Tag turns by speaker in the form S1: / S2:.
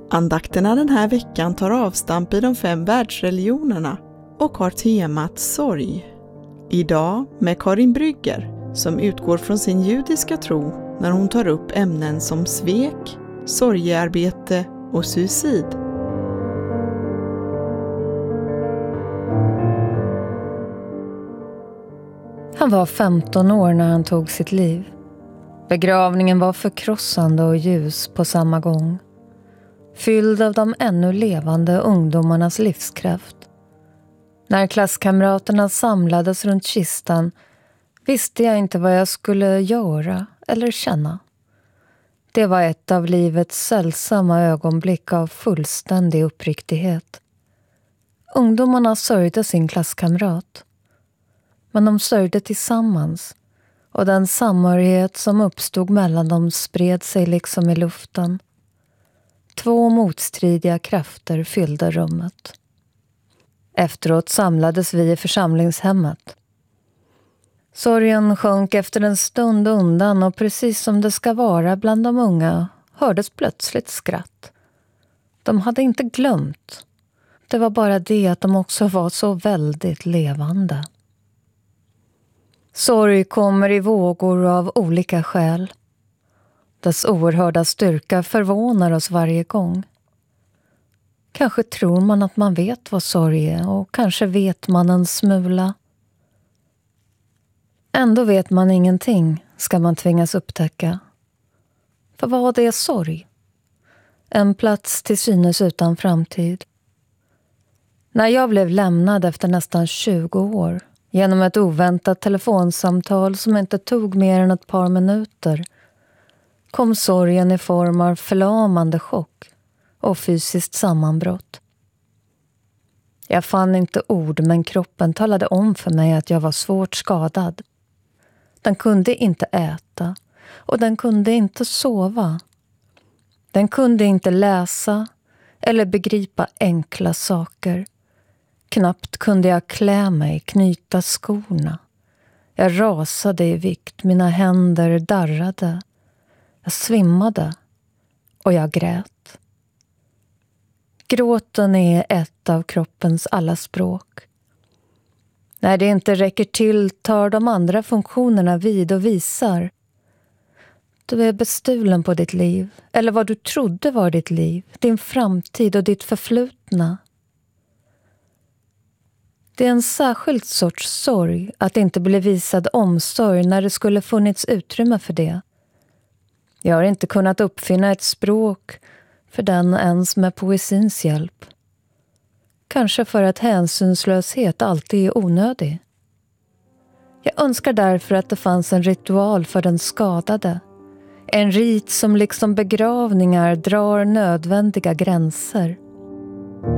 S1: Andakterna den här veckan tar avstamp i de 5 världsreligionerna och har temat sorg. Idag med Karin Brygger som utgår från sin judiska tro när hon tar upp ämnen som svek, sorgearbete och suicid.
S2: Han var 15 år när han tog sitt liv. Begravningen var förkrossande och ljus på samma gång. Fylld av de ännu levande ungdomarnas livskraft. När klasskamraterna samlades runt kistan visste jag inte vad jag skulle göra eller känna. Det var ett av livets sällsamma ögonblick av fullständig uppriktighet. Ungdomarna sörjde sin klasskamrat. Men de sörjde tillsammans och den samhörighet som uppstod mellan dem spred sig liksom i luften. 2 motstridiga krafter fyllde rummet. Efteråt samlades vi i församlingshemmet. Sorgen sjönk efter en stund undan och precis som det ska vara bland de unga hördes plötsligt skratt. De hade inte glömt. Det var bara det att de också var så väldigt levande. Sorg kommer i vågor av olika skäl. Dess oerhörda styrka förvånar oss varje gång. Kanske tror man att man vet vad sorg är och kanske vet man en smula. Ändå vet man ingenting, ska man tvingas upptäcka. För vad är sorg? En plats till synes utan framtid. När jag blev lämnad efter nästan 20 år, genom ett oväntat telefonsamtal som inte tog mer än ett par minuter, kom sorgen i form av förlamande chock och fysiskt sammanbrott. Jag fann inte ord, men kroppen talade om för mig att jag var svårt skadad. Den kunde inte äta och den kunde inte sova. Den kunde inte läsa eller begripa enkla saker. Knappt kunde jag klä mig, knyta skorna. Jag rasade i vikt, mina händer darrade. Jag svimmade och jag grät. Gråten är ett av kroppens alla språk. När det inte räcker till tar de andra funktionerna vid och visar. Du är bestulen på ditt liv, eller vad du trodde var ditt liv, din framtid och ditt förflutna. Det är en särskild sorts sorg att inte bli visad omsorg när det skulle funnits utrymme för det. Jag har inte kunnat uppfinna ett språk för den ens med poesins hjälp. Kanske för att hänsynslöshet alltid är onödig. Jag önskar därför att det fanns en ritual för den skadade. En rit som liksom begravningar drar nödvändiga gränser.